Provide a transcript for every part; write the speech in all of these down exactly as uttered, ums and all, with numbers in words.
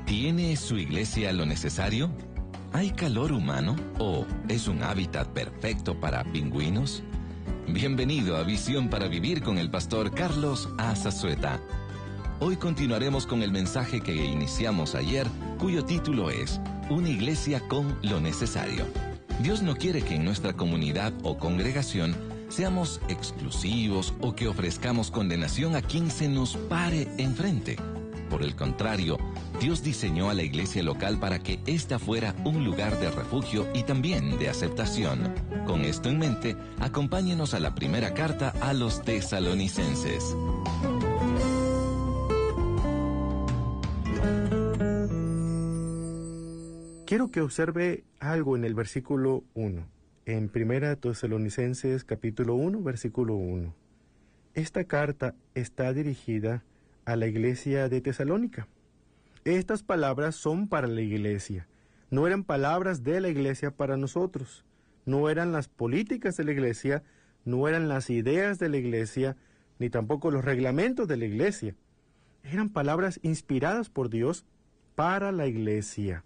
¿Tiene su iglesia lo necesario? ¿Hay calor humano o es un hábitat perfecto para pingüinos? Bienvenido a Visión para Vivir con el pastor Carlos Azazueta. Hoy continuaremos con el mensaje que iniciamos ayer, cuyo título es Una iglesia con lo necesario. Dios no quiere que en nuestra comunidad o congregación seamos exclusivos o que ofrezcamos condenación a quien se nos pare enfrente. Por el contrario, Dios diseñó a la iglesia local para que ésta fuera un lugar de refugio y también de aceptación. Con esto en mente, acompáñenos a la primera carta a los tesalonicenses. Quiero que observe algo en el versículo uno, en Primera Tesalonicenses capítulo uno, versículo uno. Esta carta está dirigida a la iglesia de Tesalónica. Estas palabras son para la iglesia, no eran palabras de la iglesia para nosotros, no eran las políticas de la iglesia, no eran las ideas de la iglesia, ni tampoco los reglamentos de la iglesia. Eran palabras inspiradas por Dios para la iglesia.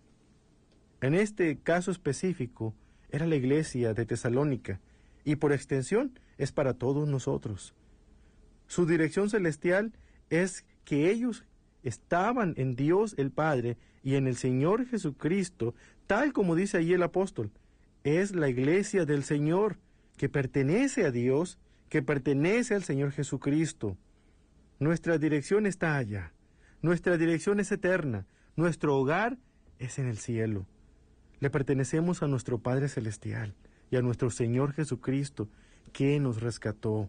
En este caso específico, era la iglesia de Tesalónica, y por extensión es para todos nosotros. Su dirección celestial es que ellos estaban en Dios el Padre y en el Señor Jesucristo, tal como dice allí el apóstol. Es la iglesia del Señor, que pertenece a Dios, que pertenece al Señor Jesucristo. Nuestra dirección está allá. Nuestra dirección es eterna. Nuestro hogar es en el cielo. Le pertenecemos a nuestro Padre Celestial y a nuestro Señor Jesucristo, que nos rescató.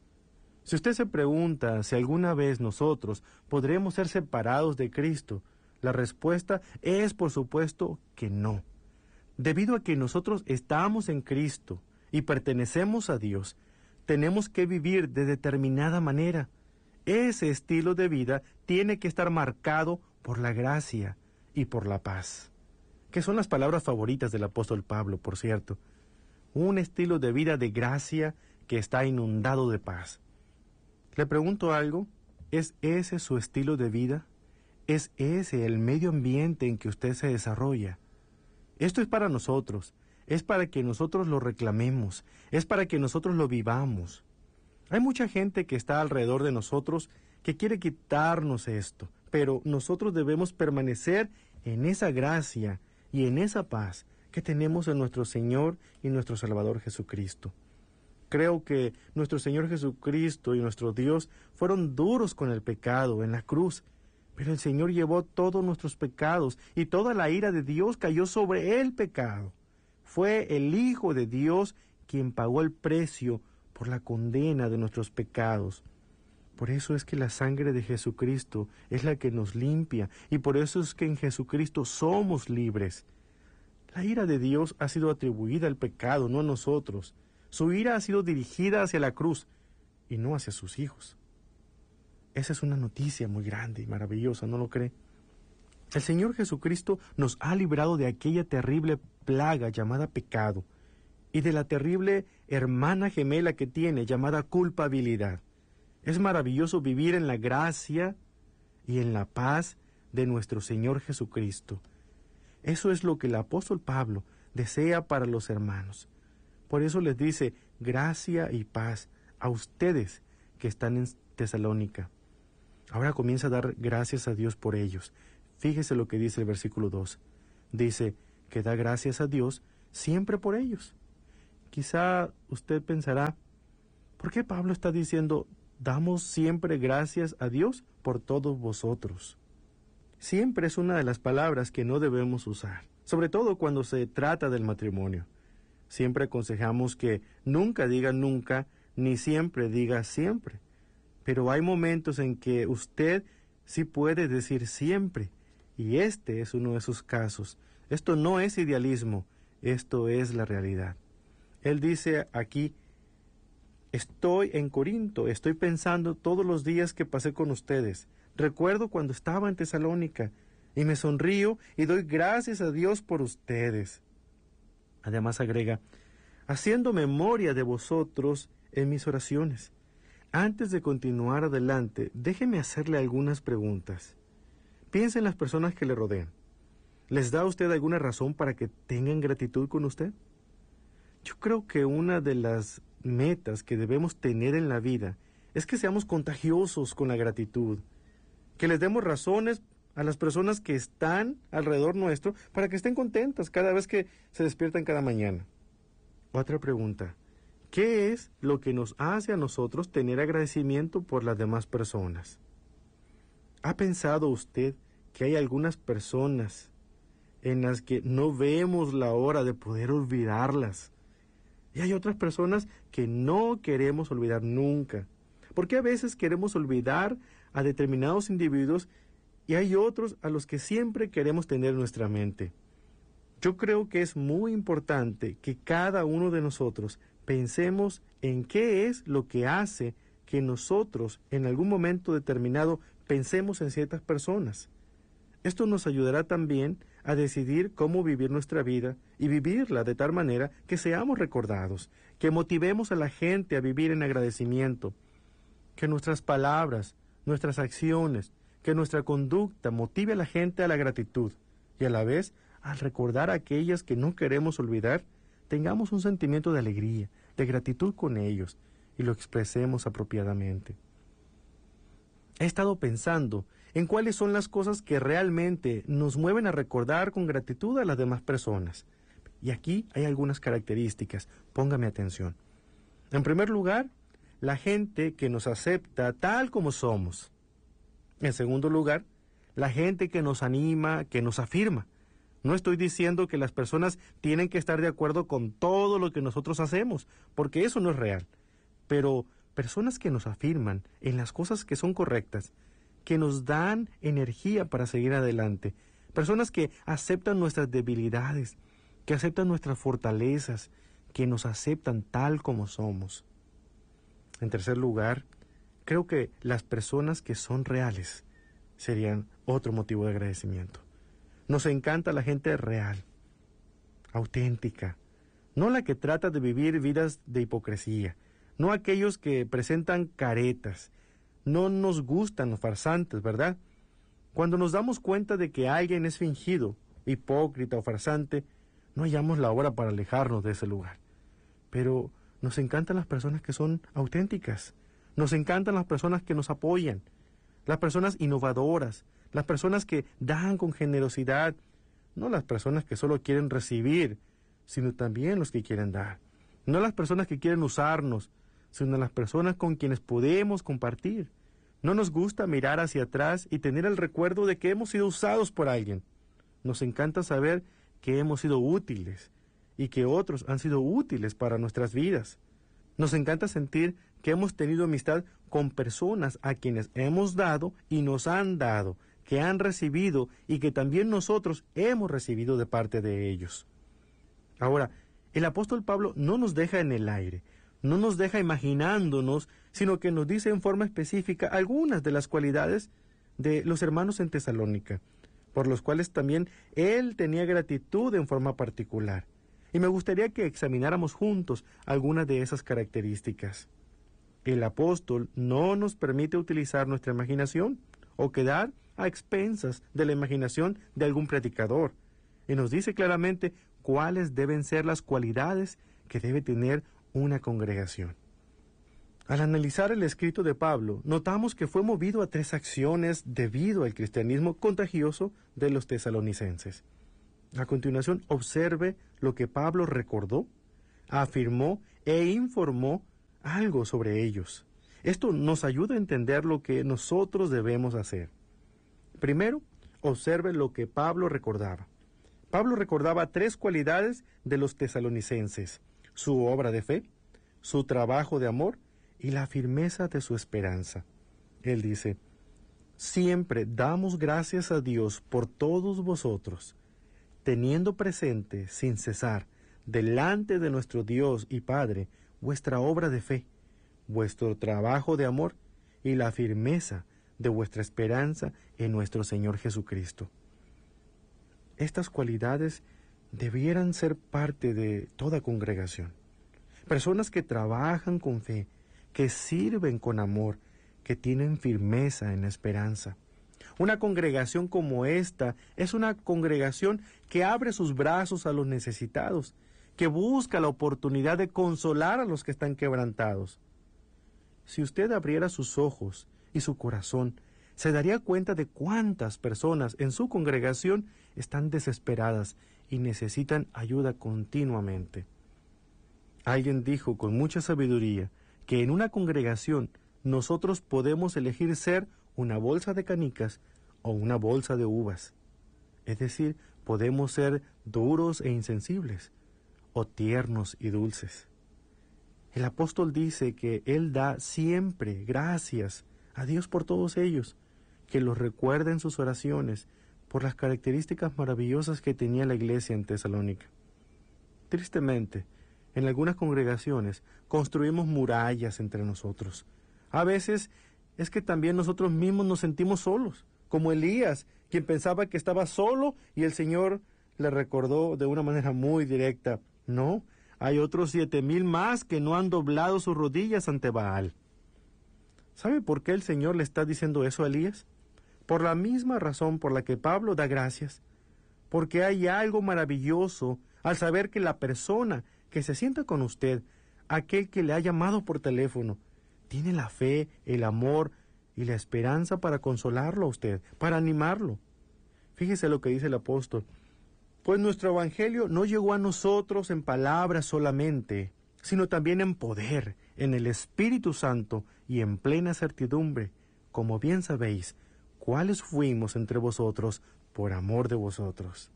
Si usted se pregunta si alguna vez nosotros podremos ser separados de Cristo, la respuesta es, por supuesto, que no. Debido a que nosotros estamos en Cristo y pertenecemos a Dios, tenemos que vivir de determinada manera. Ese estilo de vida tiene que estar marcado por la gracia y por la paz, que son las palabras favoritas del apóstol Pablo, por cierto. Un estilo de vida de gracia que está inundado de paz. Le pregunto algo, ¿es ese su estilo de vida? ¿Es ese el medio ambiente en que usted se desarrolla? Esto es para nosotros, es para que nosotros lo reclamemos, es para que nosotros lo vivamos. Hay mucha gente que está alrededor de nosotros que quiere quitarnos esto, pero nosotros debemos permanecer en esa gracia y en esa paz que tenemos en nuestro Señor y nuestro Salvador Jesucristo. Creo que nuestro Señor Jesucristo y nuestro Dios fueron duros con el pecado en la cruz, pero el Señor llevó todos nuestros pecados y toda la ira de Dios cayó sobre el pecado. Fue el Hijo de Dios quien pagó el precio por la condena de nuestros pecados. Por eso es que la sangre de Jesucristo es la que nos limpia, y por eso es que en Jesucristo somos libres. La ira de Dios ha sido atribuida al pecado, no a nosotros. Su ira ha sido dirigida hacia la cruz y no hacia sus hijos. Esa es una noticia muy grande y maravillosa, ¿no lo cree? El Señor Jesucristo nos ha librado de aquella terrible plaga llamada pecado y de la terrible hermana gemela que tiene llamada culpabilidad. Es maravilloso vivir en la gracia y en la paz de nuestro Señor Jesucristo. Eso es lo que el apóstol Pablo desea para los hermanos. Por eso les dice, gracia y paz a ustedes que están en Tesalónica. Ahora comienza a dar gracias a Dios por ellos. Fíjese lo que dice el versículo dos. Dice que da gracias a Dios siempre por ellos. Quizá usted pensará, ¿por qué Pablo está diciendo, damos siempre gracias a Dios por todos vosotros? Siempre es una de las palabras que no debemos usar, sobre todo cuando se trata del matrimonio. Siempre aconsejamos que nunca diga nunca, ni siempre diga siempre. Pero hay momentos en que usted sí puede decir siempre, y este es uno de esos casos. Esto no es idealismo, esto es la realidad. Él dice aquí, estoy en Corinto, estoy pensando todos los días que pasé con ustedes. Recuerdo cuando estaba en Tesalónica, y me sonrío y doy gracias a Dios por ustedes. Además agrega, haciendo memoria de vosotros en mis oraciones. Antes de continuar adelante, déjeme hacerle algunas preguntas. Piense en las personas que le rodean. ¿Les da a usted alguna razón para que tengan gratitud con usted? Yo creo que una de las metas que debemos tener en la vida es que seamos contagiosos con la gratitud, que les demos razones a las personas que están alrededor nuestro para que estén contentas cada vez que se despiertan cada mañana. Otra pregunta: ¿qué es lo que nos hace a nosotros tener agradecimiento por las demás personas? ¿Ha pensado usted que hay algunas personas en las que no vemos la hora de poder olvidarlas? Y hay otras personas que no queremos olvidar nunca. Porque a veces queremos olvidar a determinados individuos y hay otros a los que siempre queremos tener en nuestra mente. Yo creo que es muy importante que cada uno de nosotros pensemos en qué es lo que hace que nosotros en algún momento determinado pensemos en ciertas personas. Esto nos ayudará también a decidir cómo vivir nuestra vida y vivirla de tal manera que seamos recordados, que motivemos a la gente a vivir en agradecimiento, que nuestras palabras, nuestras acciones, que nuestra conducta motive a la gente a la gratitud y a la vez, al recordar a aquellas que no queremos olvidar, tengamos un sentimiento de alegría, de gratitud con ellos y lo expresemos apropiadamente. He estado pensando en cuáles son las cosas que realmente nos mueven a recordar con gratitud a las demás personas. Y aquí hay algunas características, póngame atención. En primer lugar, la gente que nos acepta tal como somos. En segundo lugar, la gente que nos anima, que nos afirma. No estoy diciendo que las personas tienen que estar de acuerdo con todo lo que nosotros hacemos, porque eso no es real. Pero personas que nos afirman en las cosas que son correctas, que nos dan energía para seguir adelante, personas que aceptan nuestras debilidades, que aceptan nuestras fortalezas, que nos aceptan tal como somos. En tercer lugar, creo que las personas que son reales serían otro motivo de agradecimiento. Nos encanta la gente real, auténtica, no la que trata de vivir vidas de hipocresía, no aquellos que presentan caretas. No nos gustan los farsantes, ¿verdad? Cuando nos damos cuenta de que alguien es fingido, hipócrita o farsante, no hallamos la hora para alejarnos de ese lugar. Pero nos encantan las personas que son auténticas, nos encantan las personas que nos apoyan, las personas innovadoras, las personas que dan con generosidad, no las personas que solo quieren recibir, sino también los que quieren dar, no las personas que quieren usarnos, sino las personas con quienes podemos compartir. No nos gusta mirar hacia atrás y tener el recuerdo de que hemos sido usados por alguien. Nos encanta saber que hemos sido útiles y que otros han sido útiles para nuestras vidas. Nos encanta sentir que hemos tenido amistad con personas a quienes hemos dado y nos han dado, que han recibido y que también nosotros hemos recibido de parte de ellos. Ahora, el apóstol Pablo no nos deja en el aire, no nos deja imaginándonos, sino que nos dice en forma específica algunas de las cualidades de los hermanos en Tesalónica, por los cuales también él tenía gratitud en forma particular. Y me gustaría que examináramos juntos algunas de esas características. El apóstol no nos permite utilizar nuestra imaginación o quedar a expensas de la imaginación de algún predicador, y nos dice claramente cuáles deben ser las cualidades que debe tener una congregación. Al analizar el escrito de Pablo, notamos que fue movido a tres acciones debido al cristianismo contagioso de los tesalonicenses. A continuación, observe lo que Pablo recordó, afirmó e informó algo sobre ellos. Esto nos ayuda a entender lo que nosotros debemos hacer. Primero, observe lo que Pablo recordaba. Pablo recordaba tres cualidades de los tesalonicenses: su obra de fe, su trabajo de amor y la firmeza de su esperanza. Él dice: siempre damos gracias a Dios por todos vosotros, teniendo presente sin cesar delante de nuestro Dios y Padre vuestra obra de fe, vuestro trabajo de amor y la firmeza de vuestra esperanza en nuestro Señor Jesucristo. Estas cualidades debieran ser parte de toda congregación. Personas que trabajan con fe, que sirven con amor, que tienen firmeza en la esperanza. Una congregación como esta es una congregación que abre sus brazos a los necesitados, que busca la oportunidad de consolar a los que están quebrantados. Si usted abriera sus ojos y su corazón, se daría cuenta de cuántas personas en su congregación están desesperadas y necesitan ayuda continuamente. Alguien dijo con mucha sabiduría que en una congregación nosotros podemos elegir ser una bolsa de canicas o una bolsa de uvas. Es decir, podemos ser duros e insensibles o tiernos y dulces. El apóstol dice que él da siempre gracias a Dios por todos ellos, que los recuerda en sus oraciones por las características maravillosas que tenía la iglesia en Tesalónica. Tristemente, en algunas congregaciones construimos murallas entre nosotros. A veces es que también nosotros mismos nos sentimos solos, como Elías, quien pensaba que estaba solo y el Señor le recordó de una manera muy directa: no, hay otros siete mil más que no han doblado sus rodillas ante Baal. ¿Sabe por qué el Señor le está diciendo eso a Elías? Por la misma razón por la que Pablo da gracias, porque hay algo maravilloso al saber que la persona que se sienta con usted, aquel que le ha llamado por teléfono, tiene la fe, el amor y la esperanza para consolarlo a usted, para animarlo. Fíjese lo que dice el apóstol: pues nuestro evangelio no llegó a nosotros en palabras solamente, sino también en poder, en el Espíritu Santo y en plena certidumbre, como bien sabéis, cuáles fuimos entre vosotros por amor de vosotros.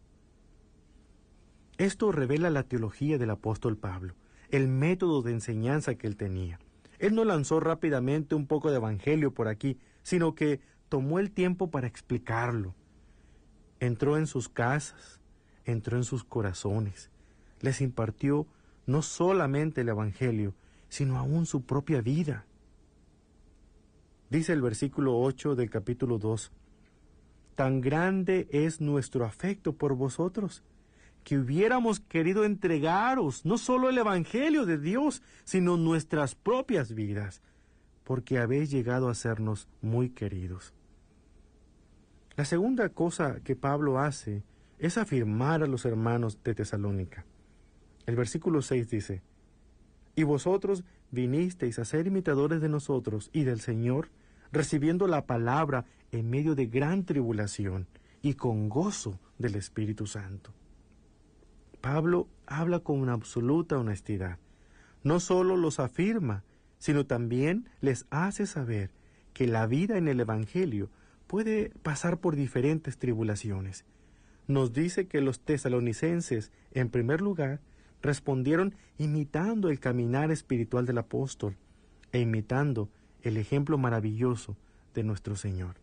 Esto revela la teología del apóstol Pablo, el método de enseñanza que él tenía. Él no lanzó rápidamente un poco de evangelio por aquí, sino que tomó el tiempo para explicarlo. Entró en sus casas, entró en sus corazones, les impartió no solamente el evangelio, sino aún su propia vida. Dice el versículo ocho del capítulo dos: tan grande es nuestro afecto por vosotros, que hubiéramos querido entregaros no solo el evangelio de Dios, sino nuestras propias vidas, porque habéis llegado a sernos muy queridos. La segunda cosa que Pablo hace es afirmar a los hermanos de Tesalónica. El versículo seis dice: y vosotros vinisteis a ser imitadores de nosotros y del Señor, recibiendo la palabra en medio de gran tribulación y con gozo del Espíritu Santo. Pablo habla con una absoluta honestidad. No solo los afirma, sino también les hace saber que la vida en el Evangelio puede pasar por diferentes tribulaciones. Nos dice que los tesalonicenses, en primer lugar, respondieron imitando el caminar espiritual del apóstol e imitando el ejemplo maravilloso de nuestro Señor.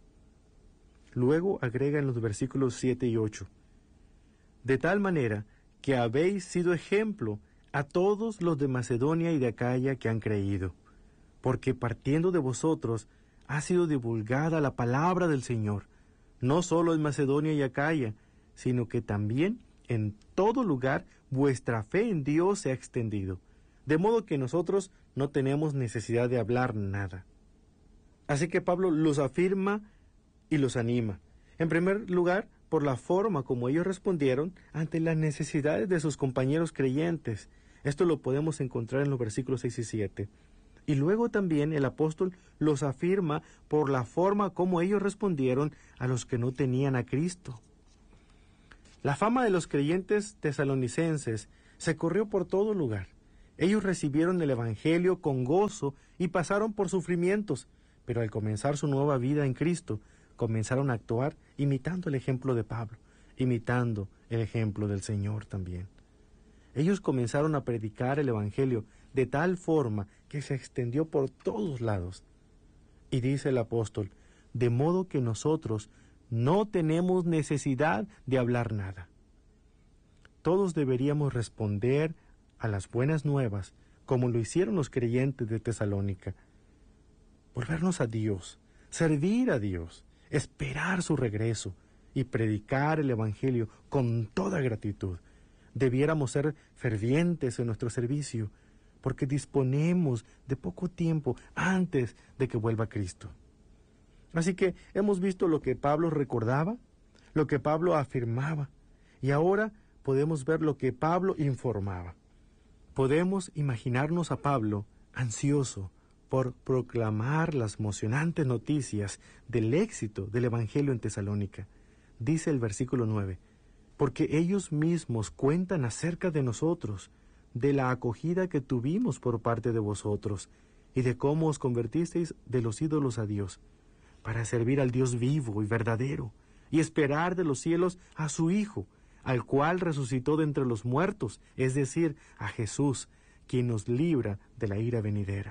Luego agrega en los versículos siete y ocho: de tal manera que habéis sido ejemplo a todos los de Macedonia y de Acaya que han creído, porque partiendo de vosotros ha sido divulgada la palabra del Señor, no solo en Macedonia y Acaya, sino que también en todo lugar vuestra fe en Dios se ha extendido, de modo que nosotros no tenemos necesidad de hablar nada. Así que Pablo los afirma y los anima. En primer lugar, por la forma como ellos respondieron ante las necesidades de sus compañeros creyentes. Esto lo podemos encontrar en los versículos seis y siete. Y luego también el apóstol los afirma por la forma como ellos respondieron a los que no tenían a Cristo. La fama de los creyentes tesalonicenses se corrió por todo lugar. Ellos recibieron el evangelio con gozo y pasaron por sufrimientos, pero al comenzar su nueva vida en Cristo, comenzaron a actuar imitando el ejemplo de Pablo, imitando el ejemplo del Señor también. Ellos comenzaron a predicar el evangelio de tal forma que se extendió por todos lados. Y dice el apóstol: de modo que nosotros no tenemos necesidad de hablar nada. Todos deberíamos responder a las buenas nuevas como lo hicieron los creyentes de Tesalónica. Volvernos a Dios, servir a Dios, esperar su regreso y predicar el evangelio con toda gratitud. Debiéramos ser fervientes en nuestro servicio, porque disponemos de poco tiempo antes de que vuelva Cristo. Así que hemos visto lo que Pablo recordaba, lo que Pablo afirmaba, y ahora podemos ver lo que Pablo informaba. Podemos imaginarnos a Pablo ansioso por proclamar las emocionantes noticias del éxito del Evangelio en Tesalónica. Dice el versículo nueve, porque ellos mismos cuentan acerca de nosotros, de la acogida que tuvimos por parte de vosotros, y de cómo os convertisteis de los ídolos a Dios, para servir al Dios vivo y verdadero, y esperar de los cielos a su Hijo, al cual resucitó de entre los muertos, es decir, a Jesús, quien nos libra de la ira venidera.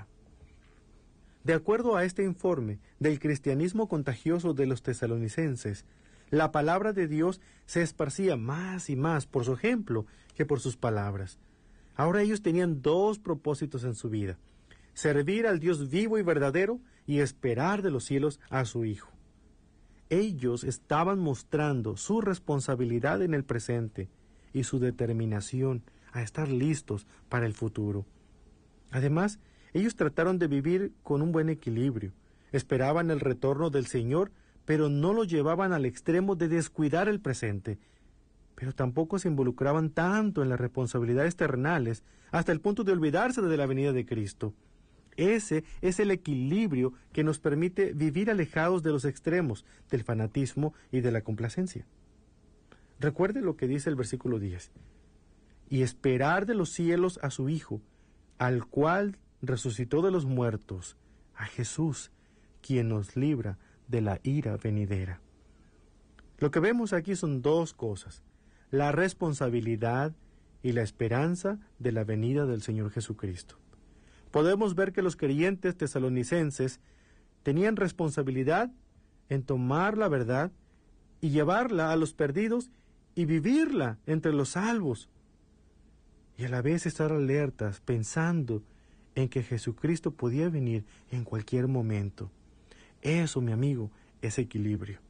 De acuerdo a este informe del cristianismo contagioso de los tesalonicenses, la palabra de Dios se esparcía más y más por su ejemplo que por sus palabras. Ahora ellos tenían dos propósitos en su vida: servir al Dios vivo y verdadero y esperar de los cielos a su Hijo. Ellos estaban mostrando su responsabilidad en el presente y su determinación a estar listos para el futuro. Además, ellos trataron de vivir con un buen equilibrio. Esperaban el retorno del Señor, pero no lo llevaban al extremo de descuidar el presente. Pero tampoco se involucraban tanto en las responsabilidades terrenales hasta el punto de olvidarse de la venida de Cristo. Ese es el equilibrio que nos permite vivir alejados de los extremos, del fanatismo y de la complacencia. Recuerde lo que dice el versículo diez. Y esperar de los cielos a su Hijo, al cual resucitó de los muertos, a Jesús, quien nos libra de la ira venidera. Lo que vemos aquí son dos cosas: la responsabilidad y la esperanza de la venida del Señor Jesucristo. Podemos ver que los creyentes tesalonicenses tenían responsabilidad en tomar la verdad y llevarla a los perdidos y vivirla entre los salvos, y a la vez estar alertas pensando en que Jesucristo podía venir en cualquier momento. Eso, mi amigo, es equilibrio.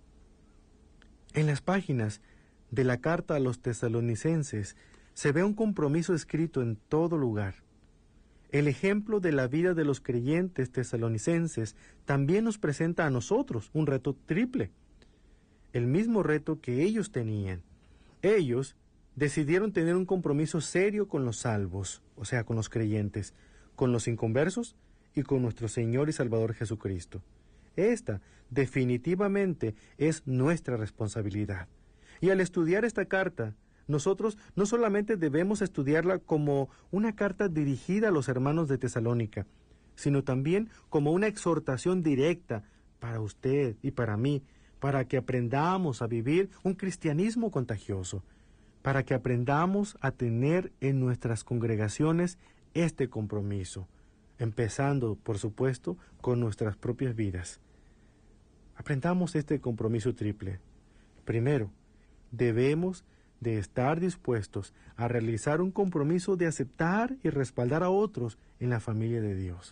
En las páginas de la carta a los tesalonicenses se ve un compromiso escrito en todo lugar. El ejemplo de la vida de los creyentes tesalonicenses también nos presenta a nosotros un reto triple, el mismo reto que ellos tenían. Ellos decidieron tener un compromiso serio con los salvos, o sea, con los creyentes, con los inconversos y con nuestro Señor y Salvador Jesucristo. Esta definitivamente es nuestra responsabilidad. Y al estudiar esta carta, nosotros no solamente debemos estudiarla como una carta dirigida a los hermanos de Tesalónica, sino también como una exhortación directa para usted y para mí, para que aprendamos a vivir un cristianismo contagioso, para que aprendamos a tener en nuestras congregaciones este compromiso, empezando, por supuesto, con nuestras propias vidas. Aprendamos este compromiso triple. Primero, debemos de estar dispuestos a realizar un compromiso de aceptar y respaldar a otros en la familia de Dios.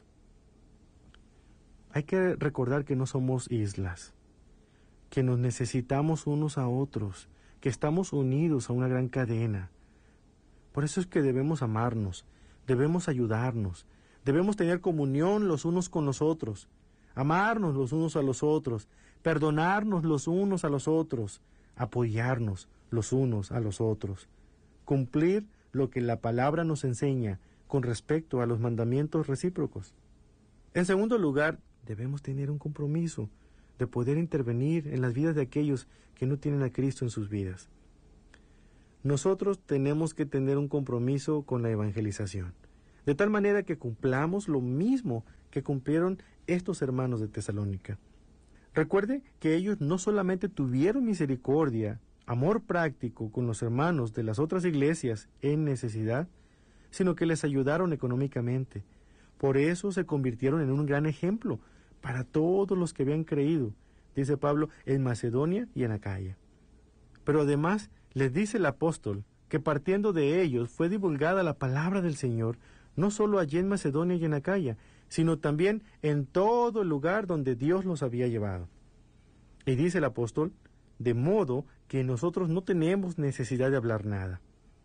Hay que recordar que no somos islas, que nos necesitamos unos a otros, que estamos unidos a una gran cadena. Por eso es que debemos amarnos, debemos ayudarnos, debemos tener comunión los unos con los otros, amarnos los unos a los otros, perdonarnos los unos a los otros, apoyarnos los unos a los otros, cumplir lo que la palabra nos enseña con respecto a los mandamientos recíprocos. En segundo lugar, debemos tener un compromiso de poder intervenir en las vidas de aquellos que no tienen a Cristo en sus vidas. Nosotros tenemos que tener un compromiso con la evangelización, de tal manera que cumplamos lo mismo que cumplieron estos hermanos de Tesalónica. Recuerde que ellos no solamente tuvieron misericordia, amor práctico con los hermanos de las otras iglesias en necesidad, sino que les ayudaron económicamente. Por eso se convirtieron en un gran ejemplo para todos los que habían creído, dice Pablo, en Macedonia y en Acaya. Pero además les dice el apóstol que partiendo de ellos fue divulgada la palabra del Señor, no solo allí en Macedonia y en Acaya, sino también en todo el lugar donde Dios los había llevado. Y dice el apóstol, de modo que nosotros no tenemos necesidad de hablar nada.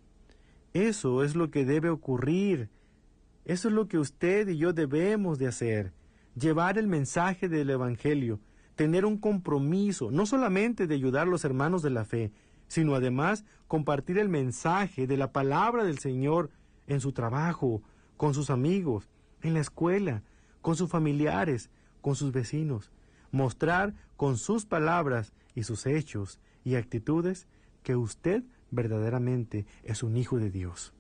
Eso es lo que debe ocurrir. Eso es lo que usted y yo debemos de hacer. Llevar el mensaje del Evangelio, tener un compromiso, no solamente de ayudar a los hermanos de la fe, sino además compartir el mensaje de la palabra del Señor en su trabajo, con sus amigos, en la escuela, con sus familiares, con sus vecinos. Mostrar con sus palabras y sus hechos y actitudes que usted verdaderamente es un hijo de Dios.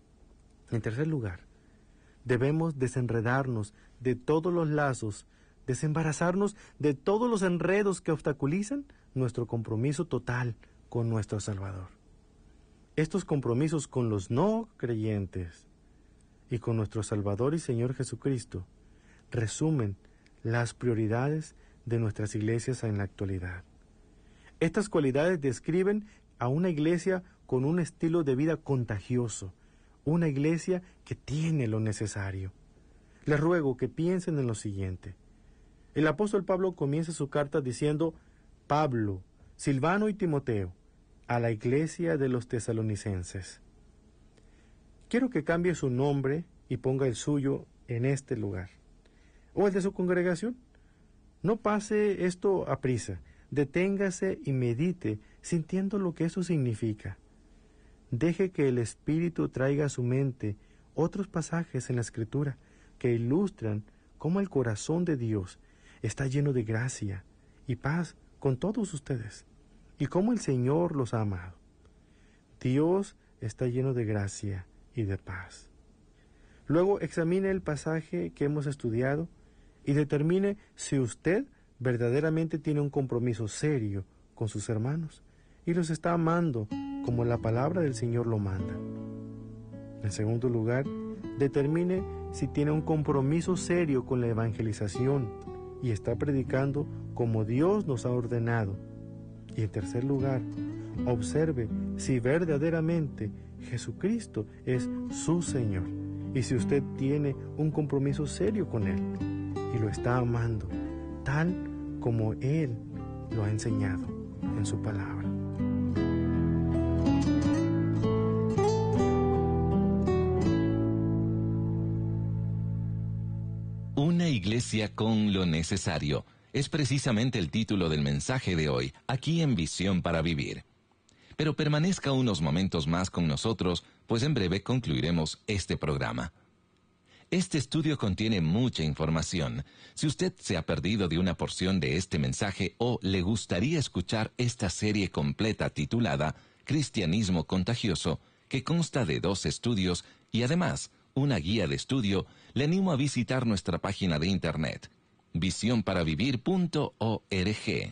En tercer lugar, debemos desenredarnos de todos los lazos, desembarazarnos de todos los enredos que obstaculizan nuestro compromiso total con nuestro Salvador. Estos compromisos con los no creyentes y con nuestro Salvador y Señor Jesucristo resumen las prioridades de nuestras iglesias en la actualidad. Estas cualidades describen a una iglesia con un estilo de vida contagioso, una iglesia que tiene lo necesario. Les ruego que piensen en lo siguiente. El apóstol Pablo comienza su carta diciendo: Pablo, Silvano y Timoteo, a la iglesia de los tesalonicenses. Quiero que cambie su nombre y ponga el suyo en este lugar, o el de su congregación. No pase esto a prisa, deténgase y medite sintiendo lo que eso significa. Deje que el Espíritu traiga a su mente otros pasajes en la Escritura que ilustran cómo el corazón de Dios está lleno de gracia y paz con todos ustedes, y cómo el Señor los ha amado. Dios está lleno de gracia y de paz. Luego examine el pasaje que hemos estudiado y determine si usted verdaderamente tiene un compromiso serio con sus hermanos y los está amando como la palabra del Señor lo manda. En segundo lugar, determine si tiene un compromiso serio con la evangelización y está predicando como Dios nos ha ordenado. Y en tercer lugar, observe si verdaderamente Jesucristo es su Señor y si usted tiene un compromiso serio con Él y lo está amando tal como Él lo ha enseñado en su palabra. Una iglesia con lo necesario es precisamente el título del mensaje de hoy, aquí en Visión para Vivir. Pero permanezca unos momentos más con nosotros, pues en breve concluiremos este programa. Este estudio contiene mucha información. Si usted se ha perdido de una porción de este mensaje o le gustaría escuchar esta serie completa titulada Cristianismo Contagioso, que consta de dos estudios y además una guía de estudio, le animo a visitar nuestra página de internet, visión para vivir punto org.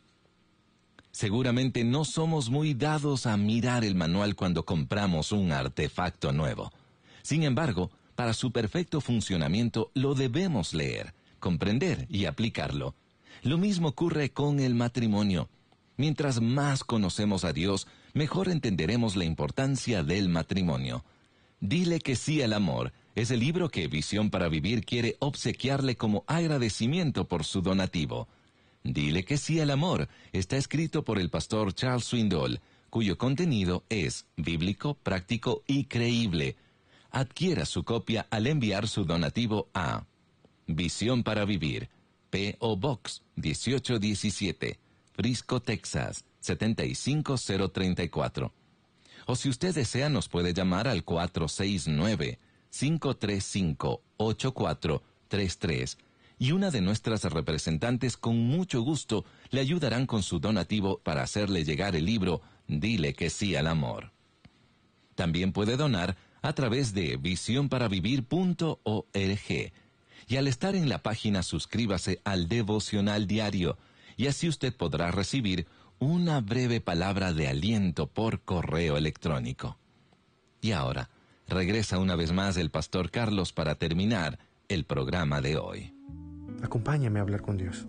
Seguramente no somos muy dados a mirar el manual cuando compramos un artefacto nuevo. Sin embargo, para su perfecto funcionamiento lo debemos leer, comprender y aplicarlo. Lo mismo ocurre con el matrimonio. Mientras más conocemos a Dios, mejor entenderemos la importancia del matrimonio. Dile que sí al amor es el libro que Visión para Vivir quiere obsequiarle como agradecimiento por su donativo. Dile que sí al amor está escrito por el pastor Charles Swindoll, cuyo contenido es bíblico, práctico y creíble. Adquiera su copia al enviar su donativo a Visión para Vivir, P O Box dieciocho diecisiete, Frisco, Texas, setenta y cinco mil treinta y cuatro. O si usted desea, nos puede llamar al cuatro seis nueve, cinco tres cinco, ocho cuatro tres tres y una de nuestras representantes con mucho gusto le ayudarán con su donativo para hacerle llegar el libro Dile que sí al amor. También puede donar a través de visión para vivir punto org y al estar en la página suscríbase al devocional diario y así usted podrá recibir una breve palabra de aliento por correo electrónico. Y ahora, regresa una vez más el pastor Carlos para terminar el programa de hoy. Acompáñame a hablar con Dios.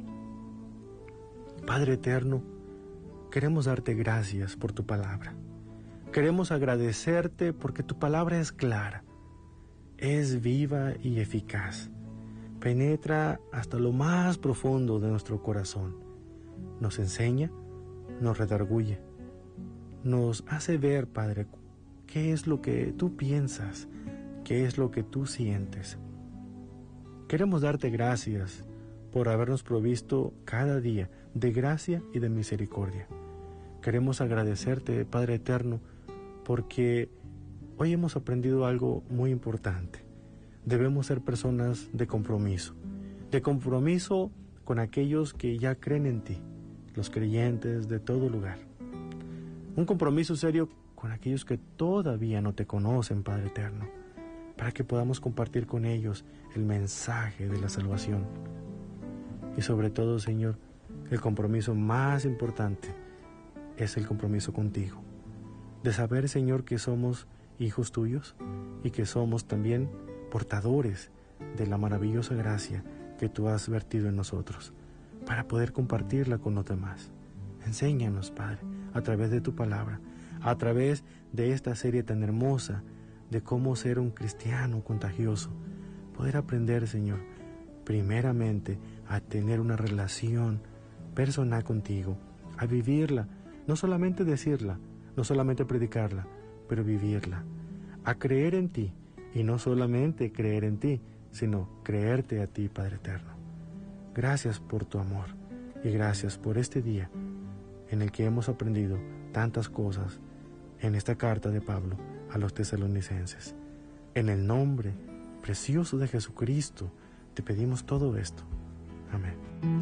Padre eterno, queremos darte gracias por tu palabra. Queremos agradecerte porque tu palabra es clara, es viva y eficaz. Penetra hasta lo más profundo de nuestro corazón. Nos enseña, nos redarguye, nos hace ver, Padre, qué es lo que tú piensas, qué es lo que tú sientes. Queremos darte gracias por habernos provisto cada día de gracia y de misericordia. Queremos agradecerte, Padre eterno, porque hoy hemos aprendido algo muy importante. Debemos ser personas de compromiso, de compromiso con aquellos que ya creen en ti, los creyentes de todo lugar. Un compromiso serio con aquellos que todavía no te conocen, Padre eterno, para que podamos compartir con ellos el mensaje de la salvación. Y sobre todo, Señor, el compromiso más importante es el compromiso contigo, de saber, Señor, que somos hijos tuyos y que somos también portadores de la maravillosa gracia que tú has vertido en nosotros, para poder compartirla con los demás. Enséñanos, Padre, a través de tu palabra, a través de esta serie tan hermosa de cómo ser un cristiano contagioso, poder aprender, Señor, primeramente a tener una relación personal contigo, a vivirla, no solamente decirla, no solamente predicarla, pero vivirla, a creer en ti, y no solamente creer en ti, sino creerte a ti, Padre eterno. Gracias por tu amor y gracias por este día en el que hemos aprendido tantas cosas en esta carta de Pablo a los tesalonicenses. En el nombre precioso de Jesucristo te pedimos todo esto. Amén.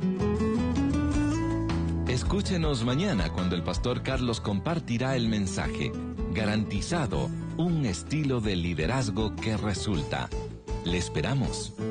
Escúchenos mañana cuando el pastor Carlos compartirá el mensaje, garantizado, un estilo de liderazgo que resulta. Le esperamos.